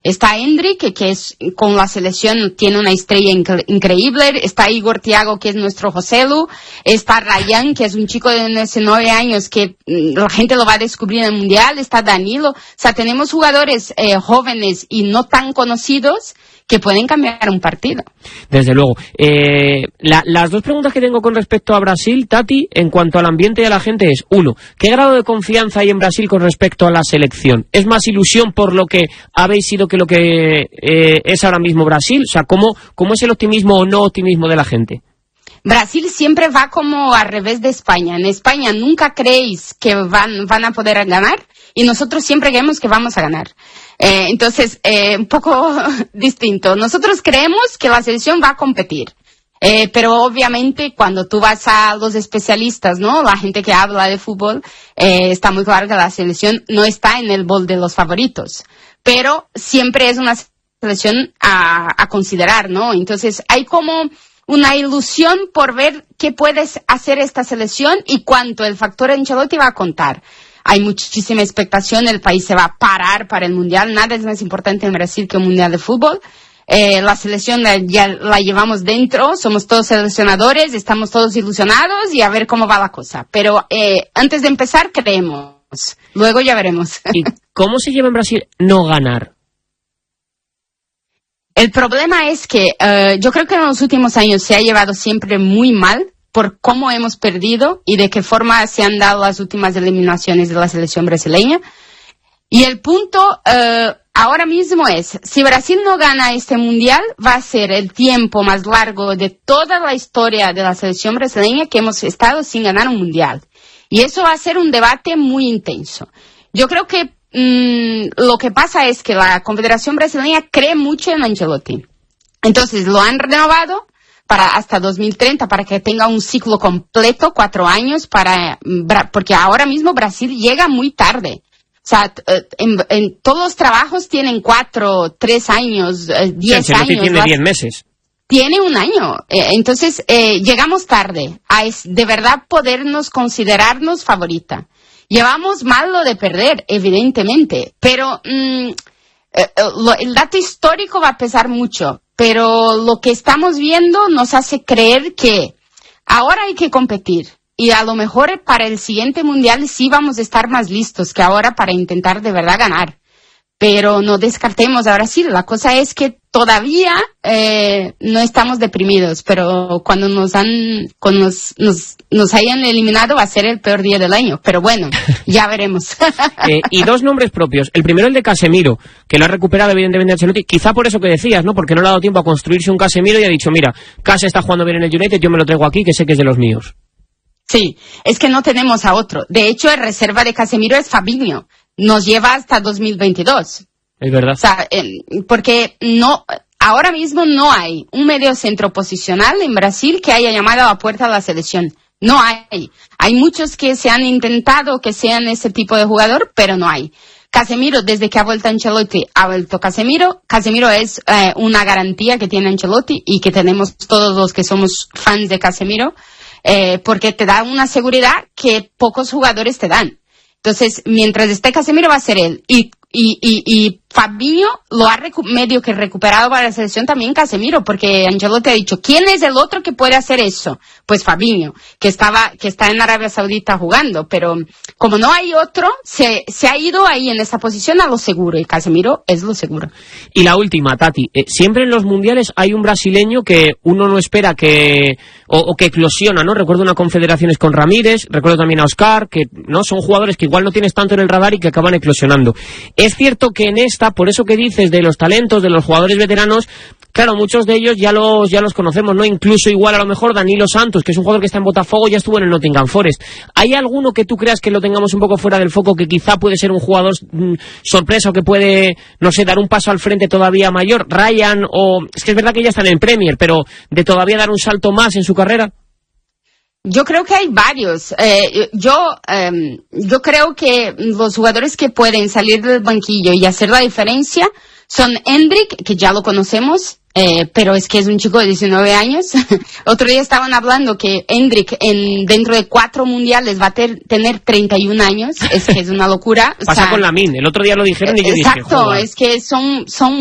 Está Endrick, que es con la selección tiene una estrella increíble. Está Igor Thiago, que es nuestro Joselu. Está Ryan, que es un chico de 19 años que la gente lo va a descubrir en el Mundial. Está Danilo. O sea, tenemos jugadores jóvenes y no tan conocidos que pueden cambiar un partido. Desde luego. Las dos preguntas que tengo con respecto a Brasil, Tati, en cuanto al ambiente y a la gente es, uno, ¿qué grado de confianza hay en Brasil con respecto a la selección? ¿Es más ilusión por lo que habéis sido que lo que es ahora mismo Brasil? O sea, ¿cómo es el optimismo o no optimismo de la gente? Brasil siempre va como al revés de España. En España nunca creéis que van a poder ganar y nosotros siempre creemos que vamos a ganar. Entonces, un poco distinto. Nosotros creemos que la selección va a competir. Pero obviamente cuando tú vas a los especialistas, ¿no? La gente que habla de fútbol, está muy claro que la selección no está en el bol de los favoritos. Pero siempre es una selección a considerar, ¿no? Entonces, hay como una ilusión por ver qué puede hacer esta selección y cuánto el factor Ancelotti va a contar. Hay muchísima expectación, el país se va a parar para el Mundial, nada es más importante en Brasil que un Mundial de fútbol. La selección ya la llevamos dentro, somos todos seleccionadores, estamos todos ilusionados y a ver cómo va la cosa. Pero antes de empezar creemos, luego ya veremos. ¿Y cómo se lleva en Brasil no ganar? El problema es que yo creo que en los últimos años se ha llevado siempre muy mal por cómo hemos perdido y de qué forma se han dado las últimas eliminaciones de la selección brasileña. Y el punto ahora mismo es, si Brasil no gana este mundial, va a ser el tiempo más largo de toda la historia de la selección brasileña que hemos estado sin ganar un mundial. Y eso va a ser un debate muy intenso. Yo creo que lo que pasa es que la Confederación Brasileña cree mucho en Ancelotti. Entonces lo han renovado para hasta 2030, para que tenga un ciclo completo, 4 años, porque ahora mismo Brasil llega muy tarde. O sea, en todos los trabajos tienen 4, 3 años, 10 años. Tiene 10 meses. Tiene un año. Entonces, llegamos tarde a de verdad podernos considerarnos favorita. Llevamos mal lo de perder, evidentemente, pero el dato histórico va a pesar mucho. Pero lo que estamos viendo nos hace creer que ahora hay que competir. Y a lo mejor para el siguiente mundial sí vamos a estar más listos que ahora para intentar de verdad ganar. Pero no descartemos a Brasil. La cosa es que todavía no estamos deprimidos, pero cuando nos hayan eliminado va a ser el peor día del año. Pero bueno, ya veremos. Y dos nombres propios. El primero, el de Casemiro, que lo ha recuperado evidentemente Ancelotti. Quizá por eso que decías, ¿no? Porque no le ha dado tiempo a construirse un Casemiro y ha dicho, mira, Cas está jugando bien en el United, yo me lo traigo aquí, que sé que es de los míos. Sí, es que no tenemos a otro. De hecho, el reserva de Casemiro es Fabinho. Nos lleva hasta 2022. Es verdad. O sea, porque ahora mismo no hay un mediocentro posicional en Brasil que haya llamado a la puerta a la selección. No hay. Hay muchos que se han intentado que sean ese tipo de jugador, pero no hay. Casemiro, desde que ha vuelto Ancelotti, ha vuelto Casemiro. Casemiro es una garantía que tiene Ancelotti y que tenemos todos los que somos fans de Casemiro. Porque te da una seguridad que pocos jugadores te dan. Entonces, mientras esté Casemiro va a ser él. Y Fabinho lo ha medio que recuperado para la selección también Casemiro, porque Ancelotti ha dicho, ¿quién es el otro que puede hacer eso? Pues Fabinho, que está en Arabia Saudita jugando, pero como no hay otro, se ha ido ahí en esa posición a lo seguro, y Casemiro es lo seguro. Y la última, Tati, siempre en los mundiales hay un brasileño que uno no espera que eclosiona, ¿no? Recuerdo una confederaciones con Ramírez, recuerdo también a Oscar, que no son jugadores que igual no tienes tanto en el radar y que acaban eclosionando. Es cierto que en esta, por eso que dices de los talentos, de los jugadores veteranos, claro, muchos de ellos ya los conocemos, ¿no? Incluso igual a lo mejor Danilo Santos, que es un jugador que está en Botafogo, ya estuvo en el Nottingham Forest. ¿Hay alguno que tú creas que lo tengamos un poco fuera del foco, que quizá puede ser un jugador sorpresa o que puede, no sé, dar un paso al frente todavía mayor? Ryan, o es que es verdad que ya están en Premier, pero de todavía dar un salto más en su carrera. Yo creo que hay varios. Yo creo que los jugadores que pueden salir del banquillo y hacer la diferencia son Endrick, que ya lo conocemos, pero es que es un chico de 19 años. Otro día estaban hablando que Endrick dentro de 4 mundiales va a tener 31 años. Es que es una locura. Pasa con Lamine. El otro día lo dijeron y yo dije, exacto, es que son